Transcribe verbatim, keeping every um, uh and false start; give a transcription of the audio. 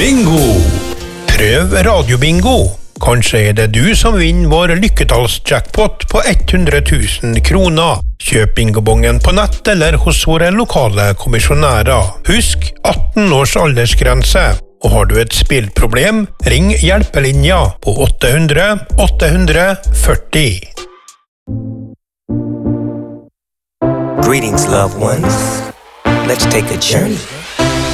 Bingo! Prøv radiobingo. Kanskje er det du som vinner vår lykketallsjackpot på hundre tusen kroner. Kjøp bingobongen på nett eller hos våre lokale kommisjonærer. Husk atten års aldersgrense. Og har du et spillproblem, ring hjelpelinja på åtte hundre åtte hundre førti. Greetings, loved ones. Let's take a journey.